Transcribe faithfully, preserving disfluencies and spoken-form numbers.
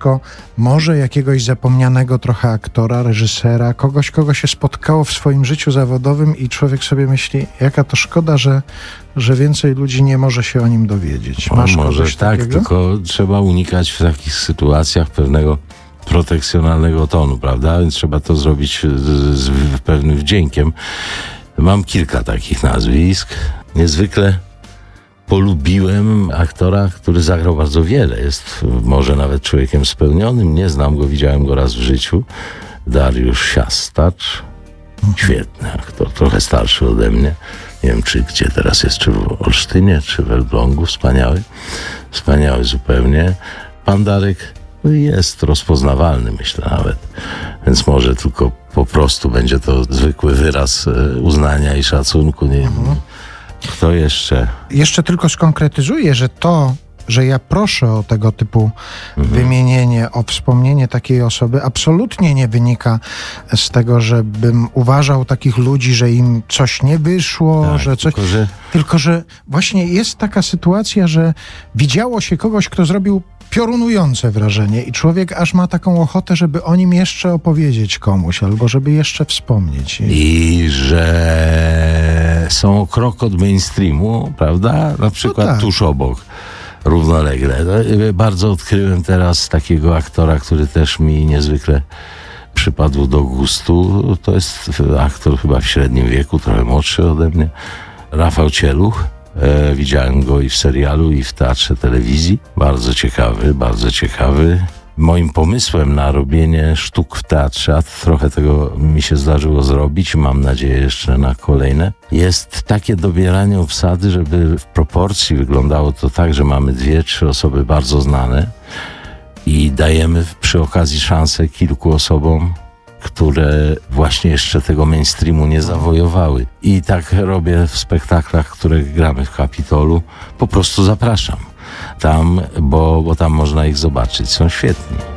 nazwisko może jakiegoś zapomnianego trochę aktora, reżysera, kogoś, kogo się spotkało w swoim życiu zawodowym i człowiek sobie myśli, jaka to szkoda, że, że więcej ludzi nie może się o nim dowiedzieć. Masz o, może kogoś tak, takiego? tylko trzeba unikać w takich sytuacjach pewnego protekcjonalnego tonu, prawda? Więc trzeba to zrobić z, z pewnym wdziękiem. Mam kilka takich nazwisk. Niezwykle polubiłem aktora, który zagrał bardzo wiele. Jest może nawet człowiekiem spełnionym. Nie znam go, widziałem go raz w życiu. Dariusz Siastacz. Świetny aktor, trochę starszy ode mnie. Nie wiem, czy gdzie teraz jest, czy w Olsztynie, czy w Elblągu. Wspaniały. Wspaniały zupełnie. Pan Darek jest rozpoznawalny, myślę nawet. Więc może tylko po prostu będzie to zwykły wyraz uznania i szacunku. Nie, mhm. Kto jeszcze? Jeszcze tylko skonkretyzuję, że to, że ja proszę o tego typu mhm. wymienienie, o wspomnienie takiej osoby, absolutnie nie wynika z tego, żebym uważał takich ludzi, że im coś nie wyszło, tak, że coś... Tylko że... tylko, że właśnie jest taka sytuacja, że widziało się kogoś, kto zrobił piorunujące wrażenie i człowiek aż ma taką ochotę, żeby o nim jeszcze opowiedzieć komuś, albo żeby jeszcze wspomnieć. I że są o krok od mainstreamu, prawda? Na przykład no tak. tuż obok, równolegle. Bardzo odkryłem teraz takiego aktora, który też mi niezwykle przypadł do gustu. To jest aktor chyba w średnim wieku, trochę młodszy ode mnie. Rafał Cieluch. E, widziałem go i w serialu, i w teatrze telewizji. Bardzo ciekawy, bardzo ciekawy. Moim pomysłem na robienie sztuk w teatrze, a trochę tego mi się zdarzyło zrobić, mam nadzieję jeszcze na kolejne, jest takie dobieranie obsady, żeby w proporcji wyglądało to tak, że mamy dwie, trzy osoby bardzo znane i dajemy przy okazji szansę kilku osobom, które właśnie jeszcze tego mainstreamu nie zawojowały. I tak robię w spektaklach, które gramy w Kapitolu. Po prostu zapraszam tam, bo, bo tam można ich zobaczyć. Są świetni.